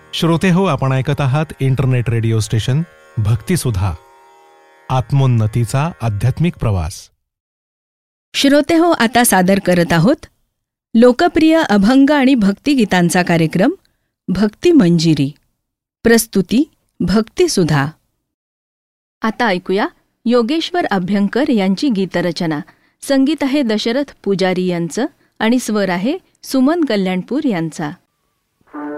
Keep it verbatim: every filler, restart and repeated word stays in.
श्रोते हो, आपण ऐकत आहात इंटरनेट रेडिओ स्टेशन भक्तिसुधा, आत्मोन्नतीचा आध्यात्मिक प्रवास. श्रोते हो, आता सादर करत आहोत लोकप्रिय अभंग आणि भक्तिगीतांचा कार्यक्रम भक्ती मंजिरी. प्रस्तुती भक्तिसुधा. आता ऐकूया योगेश्वर अभ्यंकर यांची गीतरचना. संगीत आहे दशरथ पुजारी यांचं आणि स्वर आहे सुमन कल्याणपूर यांचा.